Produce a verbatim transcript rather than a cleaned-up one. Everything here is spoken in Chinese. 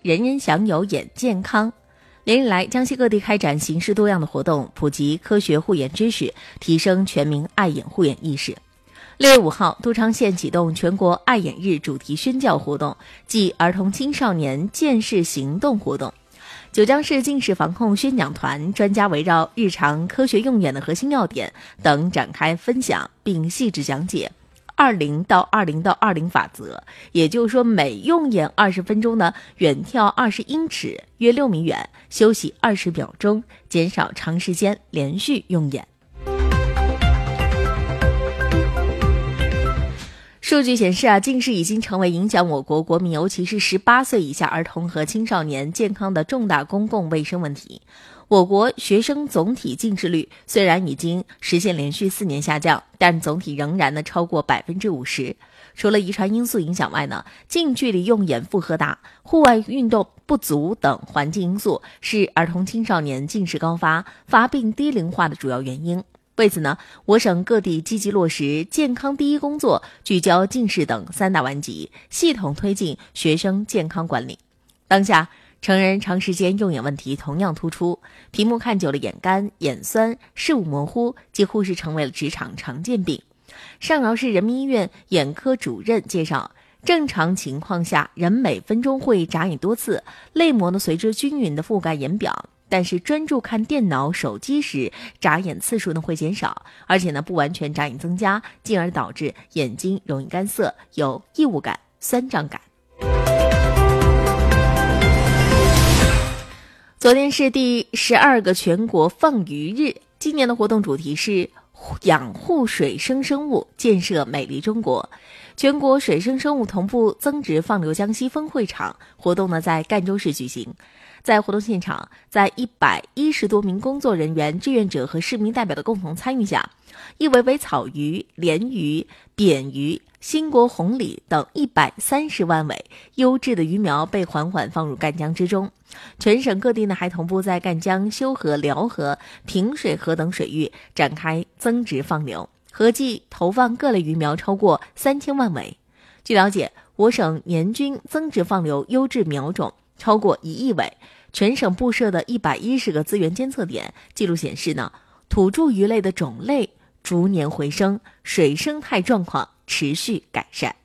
人人享有眼健康。连日来，江西各地开展形式多样的活动，普及科学护眼知识，提升全民爱眼护眼意识。六月五号，都昌县启动全国爱眼日主题宣教活动暨儿童青少年健视行动活动。九江市近视防控宣讲团专家围绕日常科学用眼的核心要点等展开分享，并细致讲解二零到二零到二零法则，也就是说每用眼二十分钟呢，远眺二十英尺约六米远，休息二十秒钟，减少长时间连续用眼。数据显示啊，近视已经成为影响我国国民，尤其是十八岁以下儿童和青少年健康的重大公共卫生问题。我国学生总体近视率虽然已经实现连续四年下降，但总体仍然呢超过百分之五十。除了遗传因素影响外呢，近距离用眼负荷大、户外运动不足等环境因素是儿童青少年近视高发、发病低龄化的主要原因。为此呢，我省各地积极落实健康第一工作，聚焦近视等三大顽疾，系统推进学生健康管理。当下成人长时间用眼问题同样突出，屏幕看久了眼干、眼酸、视物模糊，几乎是成为了职场常见病。上饶市人民医院眼科主任介绍，正常情况下，人每分钟会眨眼多次，泪膜呢随着均匀的覆盖眼表。但是专注看电脑、手机时，眨眼次数呢会减少，而且呢不完全眨眼增加，进而导致眼睛容易干涩，有异物感、酸胀感。昨天是第十二个全国放鱼日，今年的活动主题是养护水生生物，建设美丽中国。全国水生生物同步增值放流江西分会场活动呢在赣州市举行。在活动现场，在一百一十多名工作人员、志愿者和市民代表的共同参与下，一尾尾草鱼、鲢鱼、扁鱼、新国红鲤等一百三十万尾优质的鱼苗被缓缓放入赣江之中。全省各地呢还同步在赣江、修河、辽河、平水河等水域展开增值放流，合计投放各类鱼苗超过三千万尾。据了解，我省年均增值放流优质苗种超过一亿尾。全省布设的一百一十个资源监测点记录显示呢，土著鱼类的种类逐年回升，水生态状况持续改善。